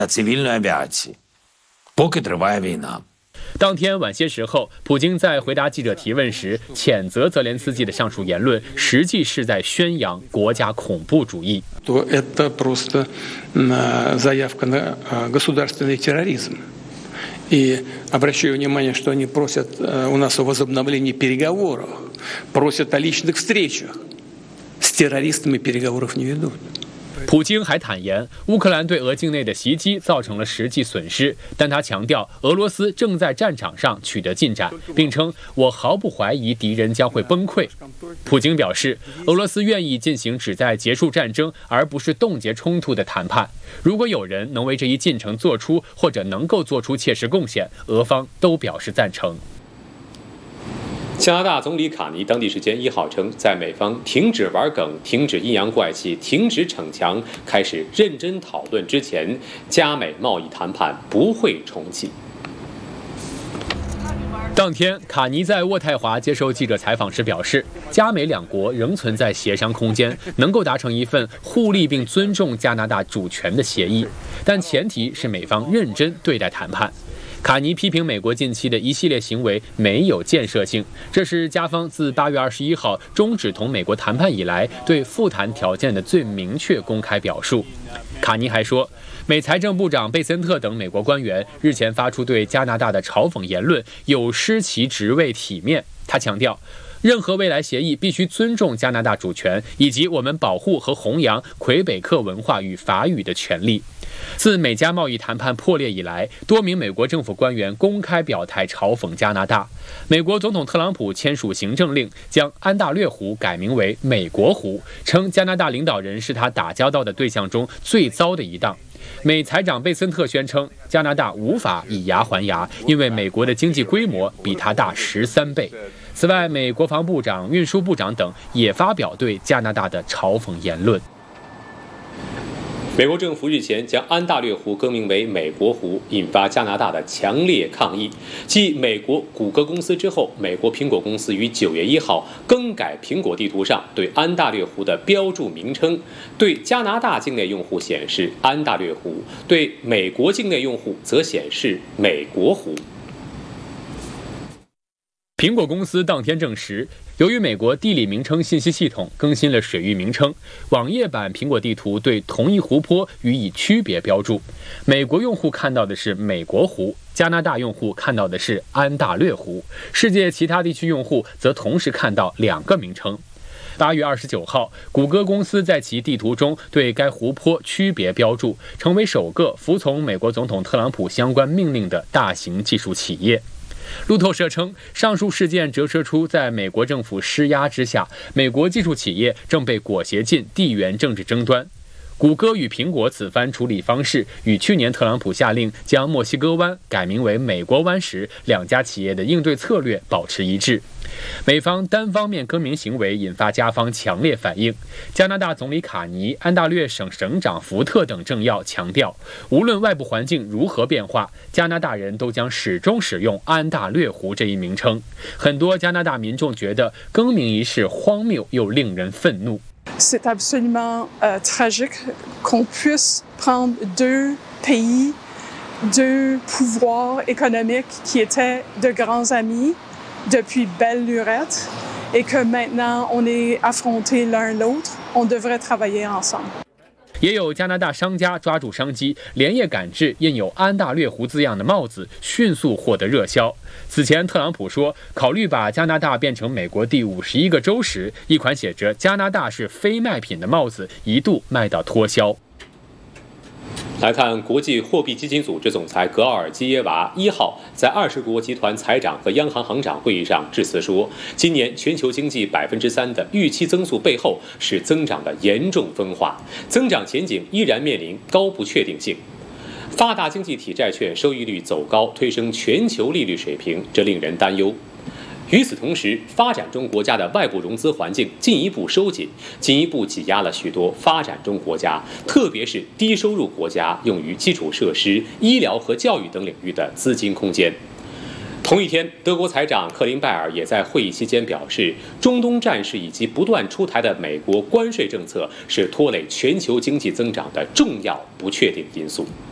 цивільної авіації, поки триває війна。 当天晚些时候，普京在回答记者提问时，谴责泽连斯基的上述言论，实际是在宣扬国家恐怖主义。 Это просто заявка на государственный терроризм. И обращаю внимание, что они просят у нас о возобновлении переговоров, просят о личных встречах. С террористами переговоров не ведут. 普京还坦言，乌克兰对俄境内的袭击造成了实际损失，但他强调俄罗斯正在战场上取得进展，并称我毫不怀疑敌人将会崩溃。普京表示，俄罗斯愿意进行旨在结束战争而不是冻结冲突的谈判。如果有人能为这一进程做出或者能够做出切实贡献，俄方都表示赞成。 加拿大总理卡尼当地时间1号称，在美方停止玩梗、停止阴阳怪气、停止逞强、开始认真讨论之前，加美贸易谈判不会重启。 当天，卡尼在渥太华接受记者采访时表示，加美两国仍存在协商空间，能够达成一份互利并尊重加拿大主权的协议，但前提是美方认真对待谈判。卡尼批评美国近期的一系列行为没有建设性，这是加方自8月21号终止同美国谈判以来对复谈条件的最明确公开表述。卡尼还说，美财政部长贝森特等美国官员日前发出对加拿大的嘲讽言论，有失其职位体面。他强调，任何未来协议必须尊重加拿大主权，以及我们保护和弘扬魁北克文化与法语的权利。自美加贸易谈判破裂以来，多名美国政府官员公开表态嘲讽加拿大。美国总统特朗普签署行政令，将安大略湖改名为美国湖，称加拿大领导人是他打交道的对象中最糟的一档。美财长贝森特宣称，加拿大无法以牙还牙，因为美国的经济规模比他大13倍。此外，美国防部长、运输部长等也发表对加拿大的嘲讽言论。 美国政府日前将安大略湖更名为美国湖，引发加拿大的强烈抗议。继美国谷歌公司之后，美国苹果公司于9月1号更改苹果地图上对安大略湖的标注名称，对加拿大境内用户显示安大略湖，对美国境内用户则显示美国湖。 苹果公司当天证实，由于美国地理名称信息系统更新了水域名称，网页版苹果地图对同一湖泊予以区别标注。美国用户看到的是美国湖，加拿大用户看到的是安大略湖，世界其他地区用户则同时看到两个名称。8月29号，谷歌公司在其地图中对该湖泊区别标注，成为首个服从美国总统特朗普相关命令的大型技术企业。路透社称，上述事件折射出在美国政府施压之下，美国技术企业正被裹挟进地缘政治争端。谷歌与苹果此番处理方式与去年特朗普下令将墨西哥湾改名为美国湾时两家企业的应对策略保持一致。美方单方面更名行为引发加方强烈反应。加拿大总理卡尼、安大略省省长福特等政要强调，无论外部环境如何变化，加拿大人都将始终使用安大略湖这一名称。很多加拿大民众觉得更名仪式荒谬又令人愤怒。 C'est absolument tragique qu'on puisse prendre deux pays, deux pouvoirs économiques qui étaient de grands amis depuis belle lurette et que maintenant on est affrontés l'un l'autre, on devrait travailler ensemble. 也有加拿大商家抓住商机，连夜赶制印有安大略湖字样的帽子，迅速获得热销。此前，特朗普说考虑把加拿大变成美国第51个州时，一款写着"加拿大是非卖品"的帽子一度卖到脱销。 来看国际货币基金组织总裁格奥尔基耶娃1号在20国集团财长和央行行长会议上致辞说，今年全球经济3%的预期增速背后是增长的严重分化，增长前景依然面临高不确定性。发达经济体债券收益率走高，推升全球利率水平，这令人担忧。与此同时，发展中国家的外部融资环境进一步收紧，进一步挤压了许多发展中国家，特别是低收入国家用于基础设施、医疗和教育等领域的资金空间。同一天，德国财长克林拜尔也在会议期间表示，中东战事以及不断出台的美国关税政策是拖累全球经济增长的重要不确定因素。